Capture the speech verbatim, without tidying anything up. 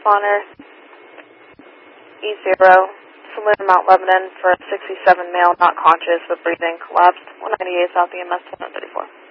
responder, E zero, Saline, Mount Lebanon, for a sixty-seven male, not conscious, but breathing, collapsed, one ninety-eight South E M S, one thirty-four.